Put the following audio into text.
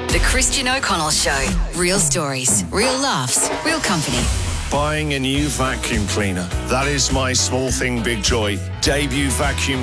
The Christian O'Connell Show. Real stories, real laughs, real company. Buying a new vacuum cleaner. That is my small thing, big joy. Debut vacuum